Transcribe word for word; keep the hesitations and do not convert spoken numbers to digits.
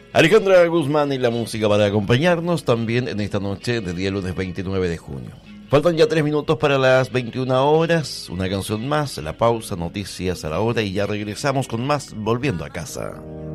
Alejandra Guzmán y la música para acompañarnos también en esta noche de día lunes veintinueve de junio. Faltan ya tres minutos para las veintiuna horas, una canción más, la pausa, noticias a la hora y ya regresamos con más Volviendo a Casa.